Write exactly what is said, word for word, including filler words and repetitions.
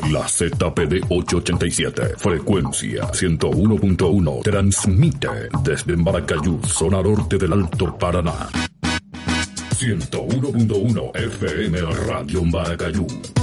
La Z P D ochocientos ochenta y siete, frecuencia ciento uno punto uno, transmite desde Maracayú, zona norte del Alto Paraná. ciento uno punto uno F M Radio Maracayú.